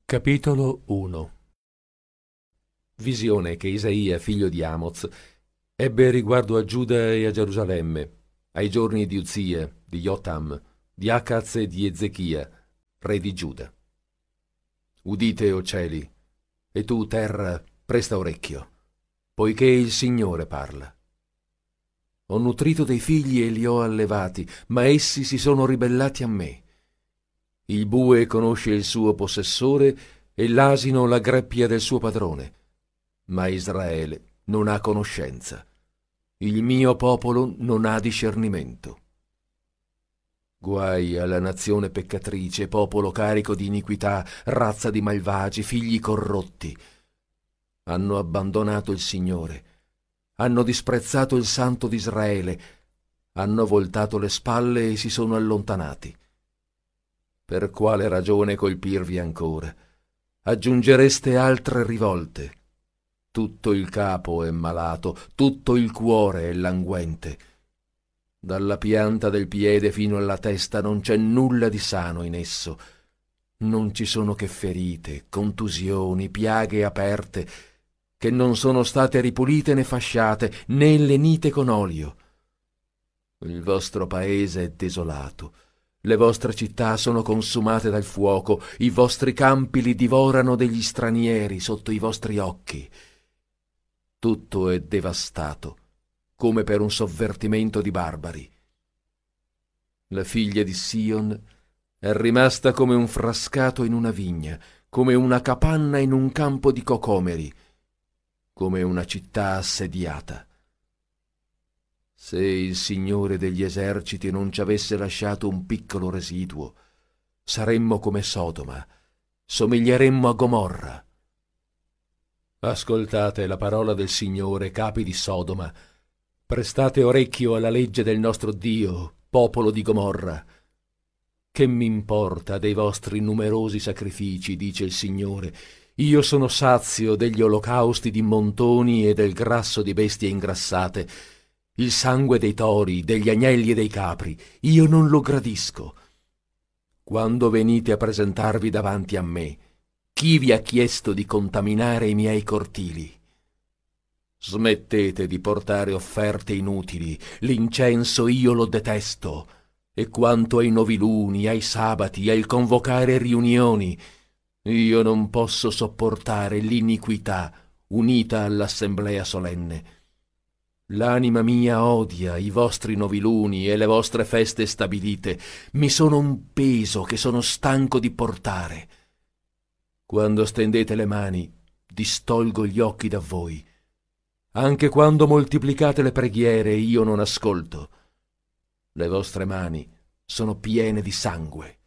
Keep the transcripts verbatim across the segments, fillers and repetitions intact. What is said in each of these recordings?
Capitolo uno. Visione che Isaia, figlio di Amoz, ebbe riguardo a Giuda e a Gerusalemme, ai giorni di Uzia, di Jotam, di Acaz e di Ezechia, re di Giuda. Udite, o cieli, e tu, terra, presta orecchio, poiché il Signore parla. Ho nutrito dei figli e li ho allevati, ma essi si sono ribellati a me. Il bue conosce il suo possessore e l'asino la greppia del suo padrone, ma Israele non ha conoscenza. Il mio popolo non ha discernimento. Guai alla nazione peccatrice, popolo carico di iniquità, razza di malvagi, figli corrotti. Hanno abbandonato il Signore, hanno disprezzato il Santo d'Israele, hanno voltato le spalle e si sono allontanati. Per quale ragione colpirvi ancora? Aggiungereste altre rivolte. Tutto il capo è malato, tutto il cuore è languente. Dalla pianta del piede fino alla testa non c'è nulla di sano in esso. Non ci sono che ferite, contusioni, piaghe aperte, che non sono state ripulite né fasciate, né lenite con olio. Il vostro paese è desolato. Le vostre città sono consumate dal fuoco, i vostri campi li divorano degli stranieri sotto i vostri occhi. Tutto è devastato, come per un sovvertimento di barbari. La figlia di Sion è rimasta come un frascato in una vigna, come una capanna in un campo di cocomeri, come una città assediata. Se il Signore degli eserciti non ci avesse lasciato un piccolo residuo, saremmo come Sodoma, somiglieremmo a Gomorra. Ascoltate la parola del Signore, capi di Sodoma. Prestate orecchio alla legge del nostro Dio, popolo di Gomorra. Che m'importa dei vostri numerosi sacrifici, dice il Signore. Io sono sazio degli olocausti di montoni e del grasso di bestie ingrassate. Il sangue dei tori, degli agnelli e dei capri, io non lo gradisco. Quando venite a presentarvi davanti a me, chi vi ha chiesto di contaminare i miei cortili? Smettete di portare offerte inutili, l'incenso io lo detesto, e quanto ai noviluni, ai sabati, al convocare riunioni, io non posso sopportare l'iniquità unita all'assemblea solenne. L'anima mia odia i vostri noviluni e le vostre feste stabilite. Mi sono un peso che sono stanco di portare. Quando stendete le mani, distolgo gli occhi da voi. Anche quando moltiplicate le preghiere, io non ascolto. Le vostre mani sono piene di sangue.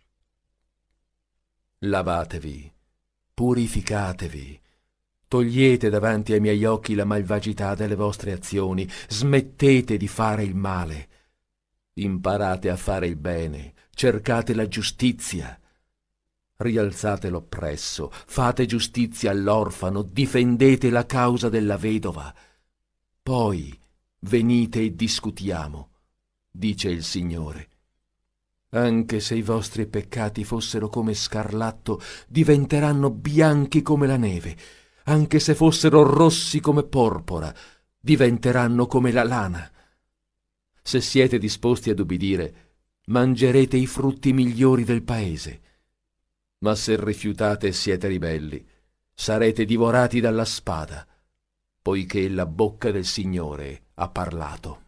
Lavatevi, purificatevi. Togliete davanti ai miei occhi la malvagità delle vostre azioni, smettete di fare il male. Imparate a fare il bene, cercate la giustizia. Rialzate l'oppresso, fate giustizia all'orfano, difendete la causa della vedova. Poi venite e discutiamo, dice il Signore. Anche se i vostri peccati fossero come scarlatto, diventeranno bianchi come la neve. Anche se fossero rossi come porpora, diventeranno come la lana. Se siete disposti ad ubbidire, mangerete i frutti migliori del paese. Ma se rifiutate e siete ribelli, sarete divorati dalla spada, poiché la bocca del Signore ha parlato.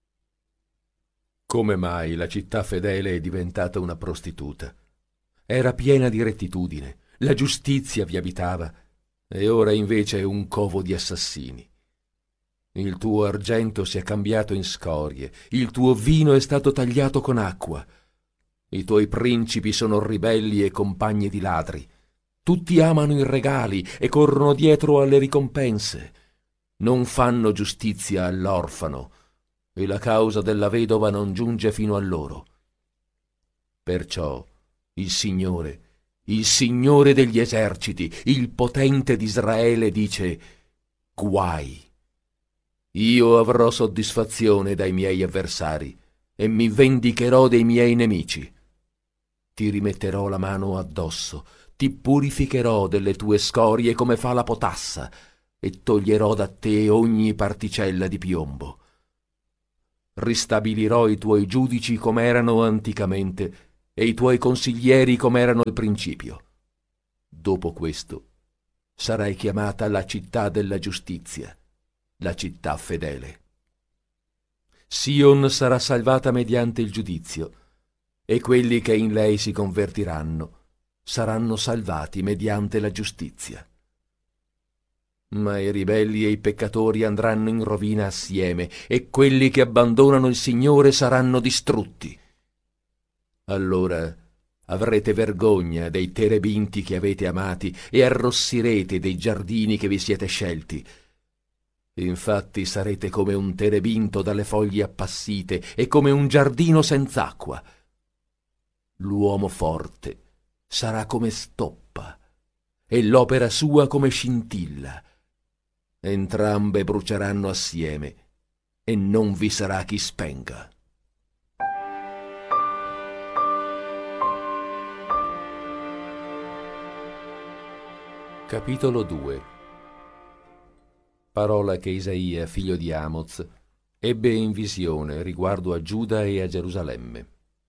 Come mai la città fedele è diventata una prostituta? Era piena di rettitudine, la giustizia vi abitava, e ora invece è un covo di assassini. Il tuo argento si è cambiato in scorie, il tuo vino è stato tagliato con acqua. I tuoi principi sono ribelli e compagni di ladri. Tutti amano i regali e corrono dietro alle ricompense. Non fanno giustizia all'orfano, e la causa della vedova non giunge fino a loro. Perciò il Signore, il Signore degli eserciti, il potente d'Israele dice: guai! Io avrò soddisfazione dai miei avversari e mi vendicherò dei miei nemici. Ti rimetterò la mano addosso, ti purificherò delle tue scorie come fa la potassa, e toglierò da te ogni particella di piombo. Ristabilirò i tuoi giudici come erano anticamente e i tuoi consiglieri come erano al principio. Dopo questo sarai chiamata la città della giustizia, la città fedele. Sion sarà salvata mediante il giudizio, e quelli che in lei si convertiranno saranno salvati mediante la giustizia. Ma i ribelli e i peccatori andranno in rovina assieme, e quelli che abbandonano il Signore saranno distrutti. Allora avrete vergogna dei terebinti che avete amati e arrossirete dei giardini che vi siete scelti. Infatti sarete come un terebinto dalle foglie appassite e come un giardino senz'acqua. L'uomo forte sarà come stoppa e l'opera sua come scintilla. Entrambe bruceranno assieme e non vi sarà chi spenga. Capitolo due. Parola che Isaia, figlio di Amoz, ebbe in visione riguardo a Giuda e a Gerusalemme.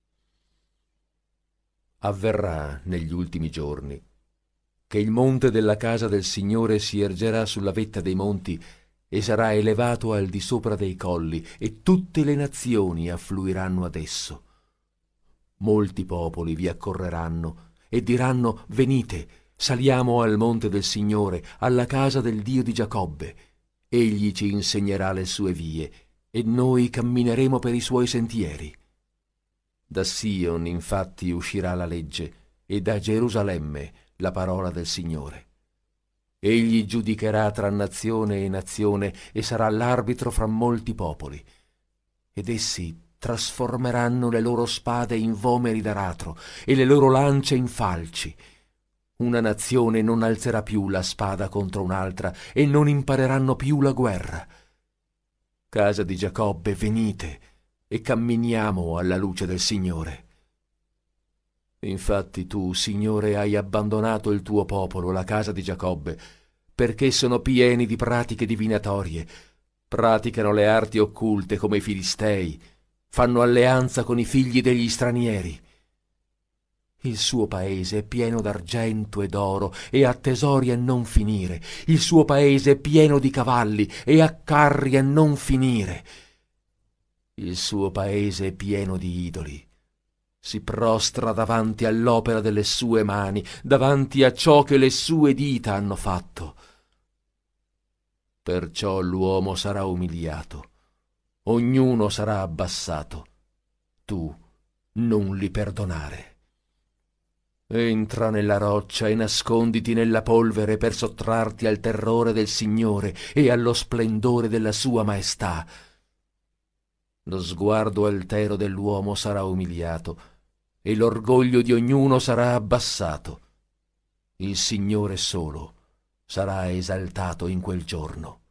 Avverrà negli ultimi giorni che il monte della casa del Signore si ergerà sulla vetta dei monti e sarà elevato al di sopra dei colli, e tutte le nazioni affluiranno ad esso. Molti popoli vi accorreranno e diranno: venite, saliamo al monte del Signore, alla casa del Dio di Giacobbe. Egli ci insegnerà le sue vie, e noi cammineremo per i suoi sentieri. Da Sion infatti uscirà la legge, e da Gerusalemme la parola del Signore. Egli giudicherà tra nazione e nazione, e sarà l'arbitro fra molti popoli. Ed essi trasformeranno le loro spade in vomeri d'aratro e le loro lance in falci. Una nazione non alzerà più la spada contro un'altra, e non impareranno più la guerra. Casa di Giacobbe, venite e camminiamo alla luce del Signore. Infatti tu, Signore, hai abbandonato il tuo popolo, la casa di Giacobbe, perché sono pieni di pratiche divinatorie, praticano le arti occulte come i Filistei, fanno alleanza con i figli degli stranieri. Il suo paese è pieno d'argento e d'oro e ha tesori a non finire. Il suo paese è pieno di cavalli e ha carri a non finire. Il suo paese è pieno di idoli. Si prostra davanti all'opera delle sue mani, davanti a ciò che le sue dita hanno fatto. Perciò l'uomo sarà umiliato, ognuno sarà abbassato. Tu non li perdonare. Entra nella roccia e nasconditi nella polvere per sottrarti al terrore del Signore e allo splendore della sua maestà. Lo sguardo altero dell'uomo sarà umiliato e l'orgoglio di ognuno sarà abbassato. Il Signore solo sarà esaltato in quel giorno.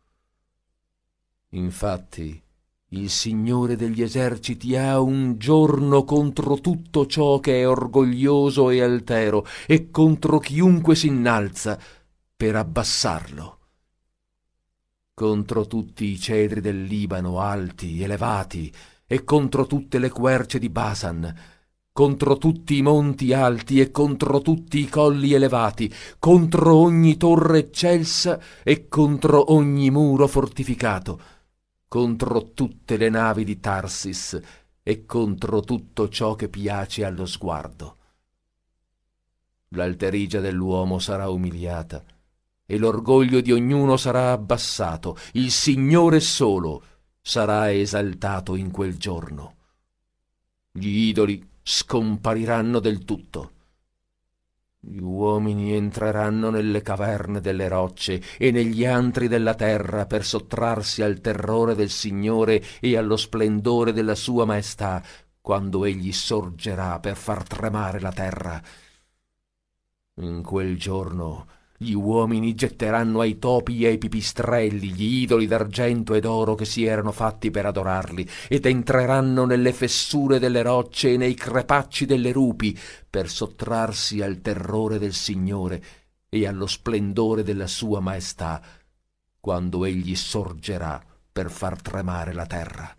Infatti, il Signore degli eserciti ha un giorno contro tutto ciò che è orgoglioso e altero, e contro chiunque si innalza per abbassarlo. Contro tutti i cedri del Libano alti, elevati, e contro tutte le querce di Basan, contro tutti i monti alti e contro tutti i colli elevati, contro ogni torre eccelsa e contro ogni muro fortificato, contro tutte le navi di Tarsis e contro tutto ciò che piace allo sguardo. L'alterigia dell'uomo sarà umiliata e l'orgoglio di ognuno sarà abbassato. Il Signore solo sarà esaltato in quel giorno. Gli idoli scompariranno del tutto. Gli uomini entreranno nelle caverne delle rocce e negli antri della terra per sottrarsi al terrore del Signore e allo splendore della sua maestà, quando egli sorgerà per far tremare la terra. In quel giorno Gli uomini getteranno ai topi e ai pipistrelli gli idoli d'argento ed oro che si erano fatti per adorarli, ed entreranno nelle fessure delle rocce e nei crepacci delle rupi per sottrarsi al terrore del Signore e allo splendore della sua maestà, quando egli sorgerà per far tremare la terra.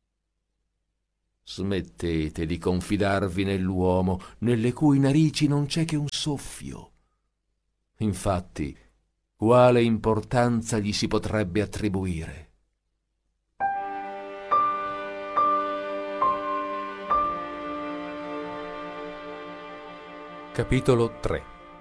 Smettete di confidarvi nell'uomo, nelle cui narici non c'è che un soffio. Infatti, quale importanza gli si potrebbe attribuire? Capitolo tre.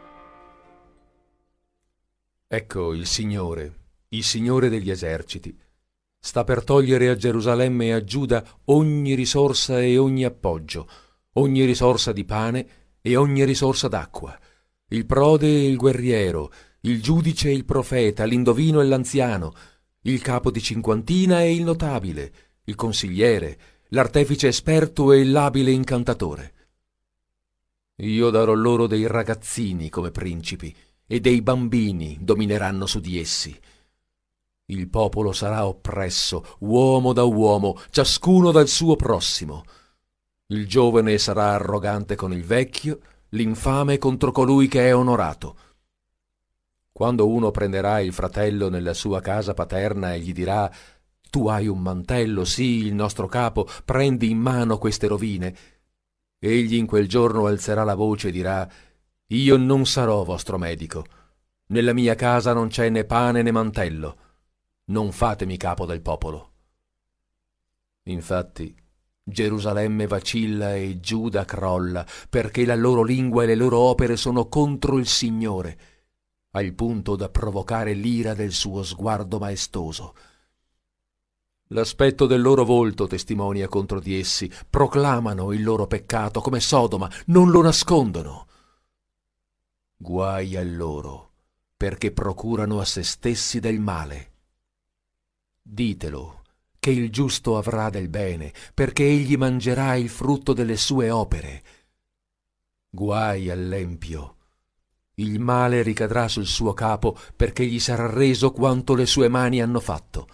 Ecco il Signore, il Signore degli eserciti, sta per togliere a Gerusalemme e a Giuda ogni risorsa e ogni appoggio, ogni risorsa di pane e ogni risorsa d'acqua, il prode e il guerriero, il giudice e il profeta, l'indovino e l'anziano, il capo di cinquantina e il notabile, il consigliere, l'artefice esperto e l'abile incantatore. Io darò loro dei ragazzini come principi, e dei bambini domineranno su di essi. Il popolo sarà oppresso, uomo da uomo, ciascuno dal suo prossimo. Il giovane sarà arrogante con il vecchio, l'infame contro colui che è onorato. Quando uno prenderà il fratello nella sua casa paterna e gli dirà: «Tu hai un mantello, sì, il nostro capo, prendi in mano queste rovine», egli in quel giorno alzerà la voce e dirà: «Io non sarò vostro medico. Nella mia casa non c'è né pane né mantello. Non fatemi capo del popolo». Infatti, Gerusalemme vacilla e Giuda crolla, perché la loro lingua e le loro opere sono contro il Signore, al punto da provocare l'ira del suo sguardo maestoso. L'aspetto del loro volto testimonia contro di essi, proclamano il loro peccato come Sodoma, non lo nascondono. Guai a loro, perché procurano a se stessi del male. Ditelo, che il giusto avrà del bene, perché egli mangerà il frutto delle sue opere. Guai all'empio, il male ricadrà sul suo capo, perché gli sarà reso quanto le sue mani hanno fatto.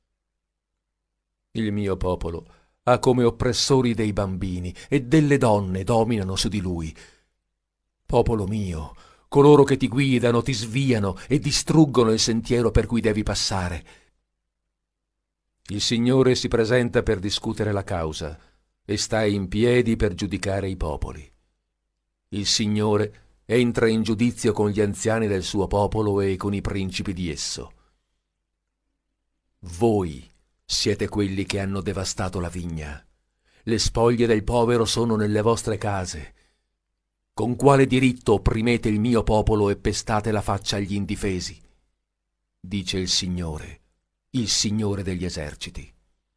Il mio popolo ha come oppressori dei bambini, e delle donne dominano su di lui. Popolo mio, coloro che ti guidano ti sviano e distruggono il sentiero per cui devi passare. Il Signore si presenta per discutere la causa e sta in piedi per giudicare i popoli. Il Signore entra in giudizio con gli anziani del suo popolo e con i principi di esso. Voi siete quelli che hanno devastato la vigna. Le spoglie del povero sono nelle vostre case. Con quale diritto opprimete il mio popolo e pestate la faccia agli indifesi? Dice il Signore, il Signore degli eserciti.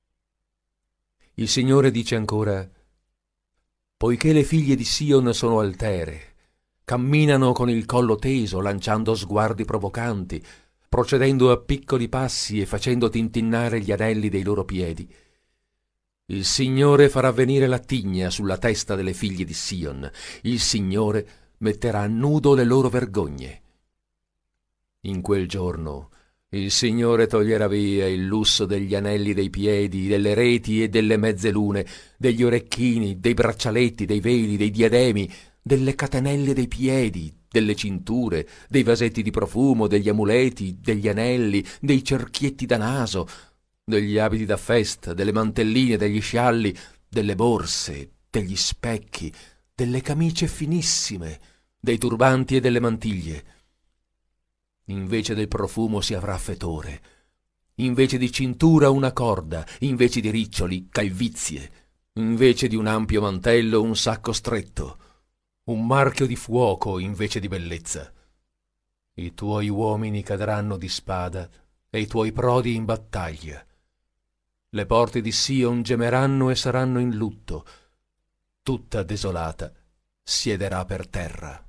Il Signore dice ancora: poiché le figlie di Sion sono altere, camminano con il collo teso, lanciando sguardi provocanti, procedendo a piccoli passi e facendo tintinnare gli anelli dei loro piedi, il Signore farà venire la tigna sulla testa delle figlie di Sion, il Signore metterà a nudo le loro vergogne. In quel giorno il Signore toglierà via il lusso degli anelli dei piedi, delle reti e delle mezze lune, degli orecchini, dei braccialetti, dei veli, dei diademi, delle catenelle dei piedi, delle cinture, dei vasetti di profumo, degli amuleti, degli anelli, dei cerchietti da naso, degli abiti da festa, delle mantelline, degli scialli, delle borse, degli specchi, delle camicie finissime, dei turbanti e delle mantiglie. Invece del profumo si avrà fetore, invece di cintura una corda, invece di riccioli calvizie, invece di un ampio mantello un sacco stretto, un marchio di fuoco invece di bellezza. I tuoi uomini cadranno di spada e i tuoi prodi in battaglia. Le porte di Sion gemeranno e saranno in lutto, tutta desolata siederà per terra.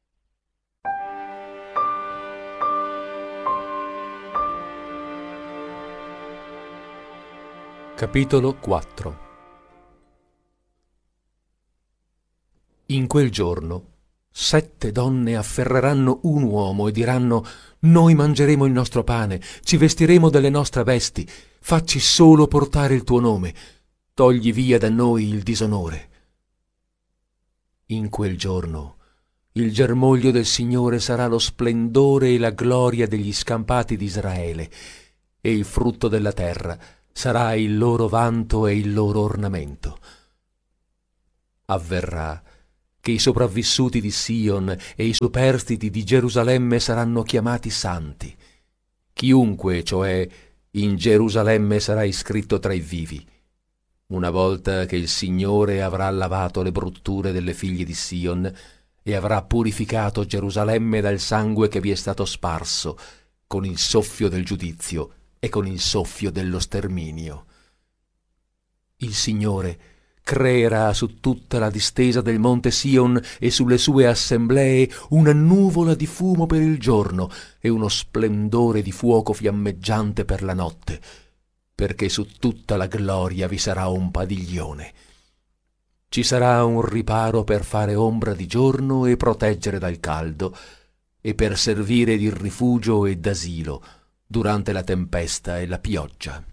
Capitolo quattro. In quel giorno Sette donne afferreranno un uomo e diranno: noi mangeremo il nostro pane, ci vestiremo delle nostre vesti, facci solo portare il tuo nome, togli via da noi il disonore. In quel giorno il germoglio del Signore sarà lo splendore e la gloria degli scampati di Israele, e il frutto della terra sarà il loro vanto e il loro ornamento. Avverrà che i sopravvissuti di Sion e i superstiti di Gerusalemme saranno chiamati santi. Chiunque, cioè, in Gerusalemme sarà iscritto tra i vivi, una volta che il Signore avrà lavato le brutture delle figlie di Sion e avrà purificato Gerusalemme dal sangue che vi è stato sparso con il soffio del giudizio e con il soffio dello sterminio. Il Signore creerà su tutta la distesa del monte Sion e sulle sue assemblee una nuvola di fumo per il giorno e uno splendore di fuoco fiammeggiante per la notte, perché su tutta la gloria vi sarà un padiglione. Ci sarà un riparo per fare ombra di giorno e proteggere dal caldo, e per servire di rifugio e d'asilo durante la tempesta e la pioggia.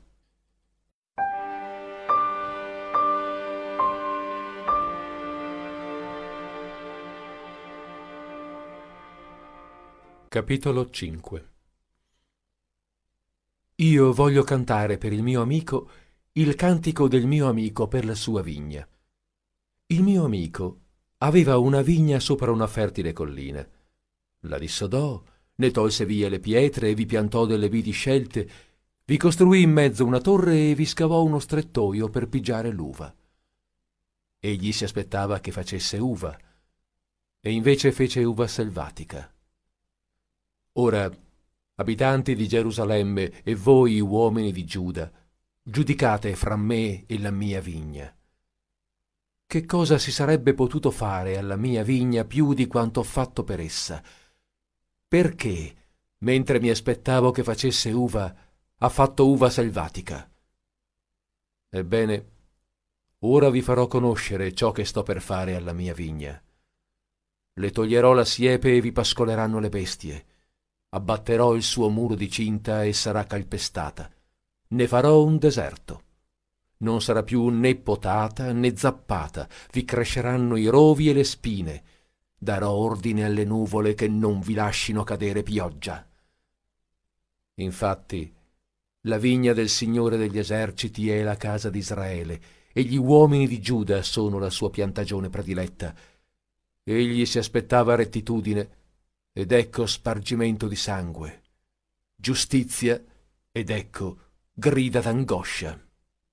Capitolo cinque. Io voglio cantare per il mio amico il cantico del mio amico per la sua vigna. Il mio amico aveva una vigna sopra una fertile collina. La dissodò, ne tolse via le pietre e vi piantò delle viti scelte, vi costruì in mezzo una torre e vi scavò uno strettoio per pigiare l'uva. Egli si aspettava che facesse uva, e invece fece uva selvatica. Ora, abitanti di Gerusalemme e voi uomini di Giuda, giudicate fra me e la mia vigna. Che cosa si sarebbe potuto fare alla mia vigna più di quanto ho fatto per essa? Perché, mentre mi aspettavo che facesse uva, ha fatto uva selvatica? Ebbene, ora vi farò conoscere ciò che sto per fare alla mia vigna. Le toglierò la siepe e vi pascoleranno le bestie. Abbatterò il suo muro di cinta e sarà calpestata. Ne farò un deserto. Non sarà più né potata né zappata, vi cresceranno i rovi e le spine. Darò ordine alle nuvole che non vi lascino cadere pioggia. Infatti, la vigna del Signore degli eserciti è la casa di Israele, e gli uomini di Giuda sono la sua piantagione prediletta. Egli si aspettava rettitudine, ed ecco spargimento di sangue, giustizia, ed ecco grida d'angoscia.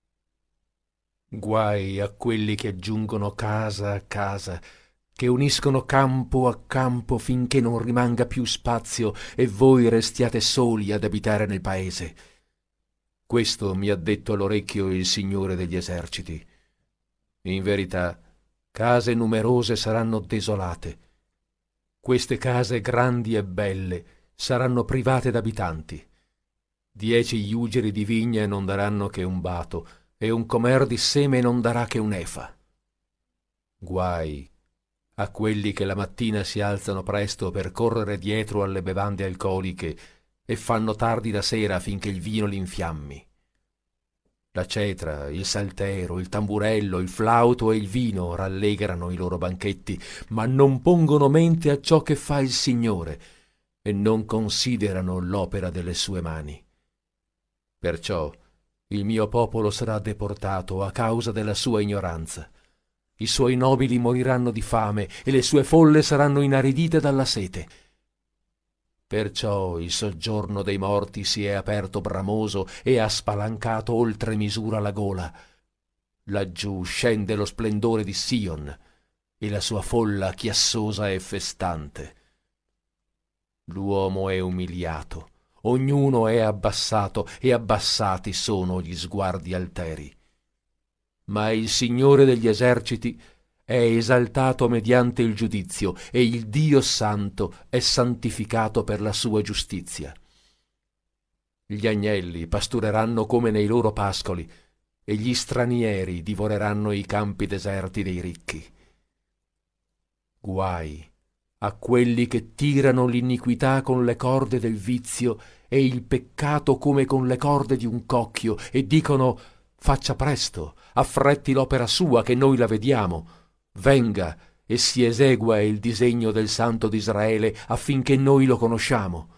Guai a quelli che aggiungono casa a casa, che uniscono campo a campo finché non rimanga più spazio e voi restiate soli ad abitare nel paese. Questo mi ha detto all'orecchio il Signore degli eserciti. In verità, case numerose saranno desolate. Queste case grandi e belle saranno private d'abitanti. Dieci iugeri di vigna non daranno che un bato, e un comer di seme non darà che un'efa. Guai a quelli che la mattina si alzano presto per correre dietro alle bevande alcoliche e fanno tardi la sera finché il vino li infiammi. La cetra, il saltero, il tamburello, il flauto e il vino rallegrano i loro banchetti, ma non pongono mente a ciò che fa il Signore e non considerano l'opera delle sue mani. Perciò il mio popolo sarà deportato a causa della sua ignoranza. I suoi nobili moriranno di fame e le sue folle saranno inaridite dalla sete. Perciò il soggiorno dei morti si è aperto bramoso e ha spalancato oltre misura la gola. Laggiù scende lo splendore di Sion e la sua folla chiassosa e festante. L'uomo è umiliato, ognuno è abbassato e abbassati sono gli sguardi alteri. Ma il Signore degli eserciti è esaltato mediante il giudizio e il Dio santo è santificato per la sua giustizia. Gli agnelli pastureranno come nei loro pascoli e gli stranieri divoreranno i campi deserti dei ricchi. Guai a quelli che tirano l'iniquità con le corde del vizio e il peccato come con le corde di un cocchio, e dicono: faccia presto, affretti l'opera sua, che noi la vediamo, venga e si esegua il disegno del Santo d'Israele, affinché noi lo conosciamo.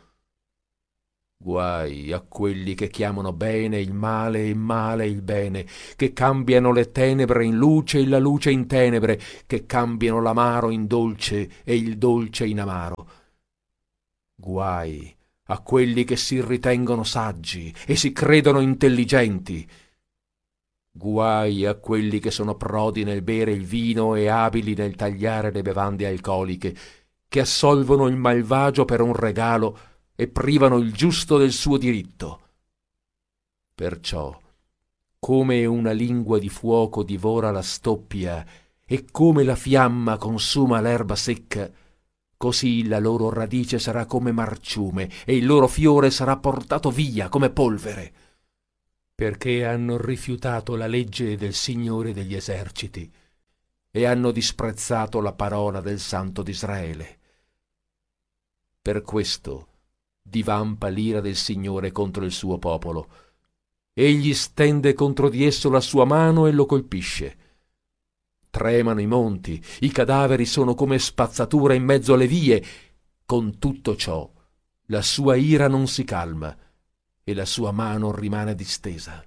Guai a quelli che chiamano bene il male e male il bene, che cambiano le tenebre in luce e la luce in tenebre, che cambiano l'amaro in dolce e il dolce in amaro. Guai a quelli che si ritengono saggi e si credono intelligenti. Guai a quelli che sono prodi nel bere il vino e abili nel tagliare le bevande alcoliche, che assolvono il malvagio per un regalo e privano il giusto del suo diritto. Perciò, come una lingua di fuoco divora la stoppia e come la fiamma consuma l'erba secca, così la loro radice sarà come marciume e il loro fiore sarà portato via come polvere, perché hanno rifiutato la legge del Signore degli eserciti e hanno disprezzato la parola del Santo d'Israele. Per questo divampa l'ira del Signore contro il suo popolo. Egli stende contro di esso la sua mano e lo colpisce. Tremano i monti, i cadaveri sono come spazzatura in mezzo alle vie. Con tutto ciò, la sua ira non si calma e la sua mano rimane distesa.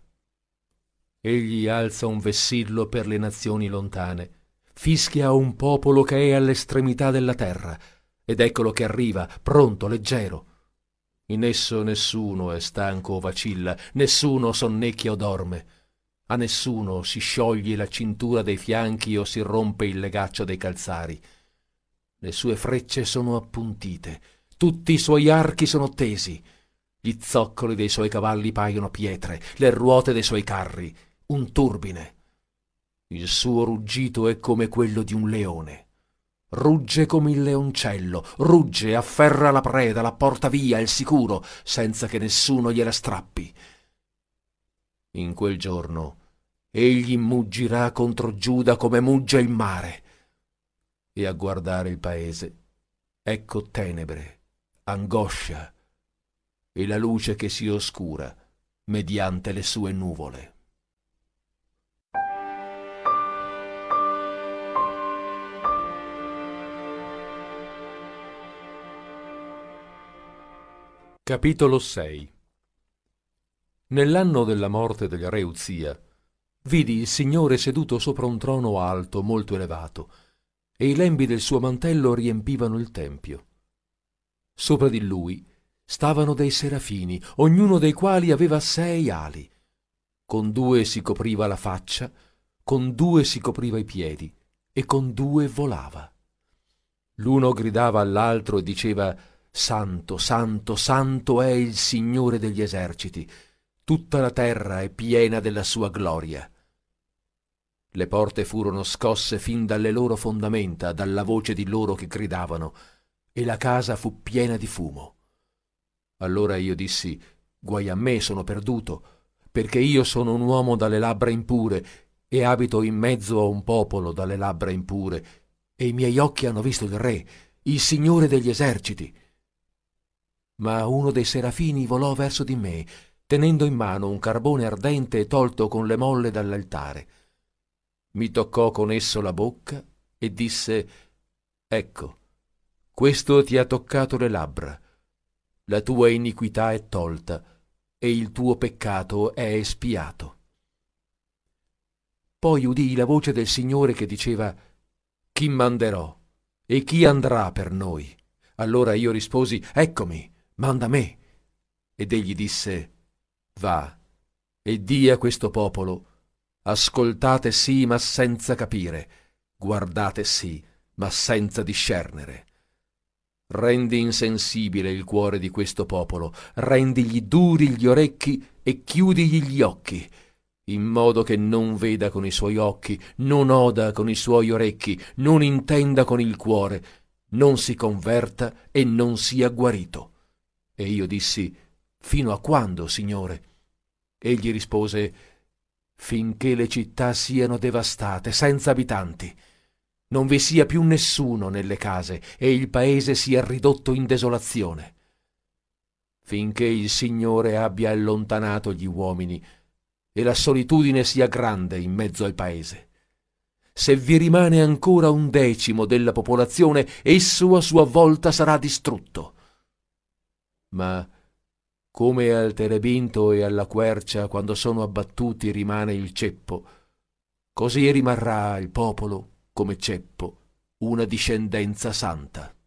Egli alza un vessillo per le nazioni lontane, fischia a un popolo che è all'estremità della terra, ed eccolo che arriva, pronto, leggero. In esso nessuno è stanco o vacilla, nessuno sonnecchia o dorme. A nessuno si scioglie la cintura dei fianchi o si rompe il legaccio dei calzari. Le sue frecce sono appuntite, tutti i suoi archi sono tesi. Gli zoccoli dei suoi cavalli paiono pietre, le ruote dei suoi carri un turbine. Il suo ruggito è come quello di un leone. Rugge come il leoncello, rugge, afferra la preda, la porta via, il sicuro, senza che nessuno gliela strappi. In quel giorno egli muggirà contro Giuda come mugge il mare. E a guardare il paese, ecco tenebre, angoscia e la luce che si oscura mediante le sue nuvole. Capitolo sei. Nell'anno della morte del re Uzia, vidi il Signore seduto sopra un trono alto, molto elevato, e i lembi del suo mantello riempivano il tempio. Sopra di lui stavano dei serafini, ognuno dei quali aveva sei ali. Con due si copriva la faccia, con due si copriva i piedi, e con due volava. L'uno gridava all'altro e diceva: Santo, santo, santo è il Signore degli eserciti, tutta la terra è piena della sua gloria. Le porte furono scosse fin dalle loro fondamenta, dalla voce di loro che gridavano, e la casa fu piena di fumo. Allora io dissi: guai a me, sono perduto, perché io sono un uomo dalle labbra impure e abito in mezzo a un popolo dalle labbra impure, e i miei occhi hanno visto il Re, il Signore degli eserciti. Ma uno dei serafini volò verso di me, tenendo in mano un carbone ardente tolto con le molle dall'altare. Mi toccò con esso la bocca e disse: ecco, questo ti ha toccato le labbra, la tua iniquità è tolta e il tuo peccato è espiato. Poi udii la voce del Signore che diceva: chi manderò e chi andrà per noi? Allora io risposi: eccomi, manda me. Ed egli disse: va e di a questo popolo: ascoltate sì, ma senza capire, guardate sì, ma senza discernere. Rendi insensibile il cuore di questo popolo, rendigli duri gli orecchi e chiudigli gli occhi, in modo che non veda con i suoi occhi, non oda con i suoi orecchi, non intenda con il cuore, non si converta e non sia guarito. E io dissi: fino a quando, Signore? Egli rispose: finché le città siano devastate, senza abitanti. non vi sia più nessuno nelle case e il paese sia ridotto in desolazione. Finché il Signore abbia allontanato gli uomini e la solitudine sia grande in mezzo al paese. Se vi rimane ancora un decimo della popolazione, esso a sua volta sarà distrutto. Ma come al terebinto e alla quercia quando sono abbattuti rimane il ceppo, così rimarrà il popolo come ceppo una discendenza santa.